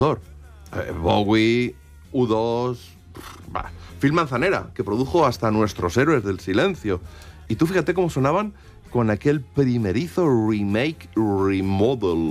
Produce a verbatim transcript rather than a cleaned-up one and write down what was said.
Eh, Bowie, U dos, bah, Phil Manzanera, que produjo hasta Nuestros Héroes del Silencio. Y tú fíjate cómo sonaban con aquel primerizo remake remodel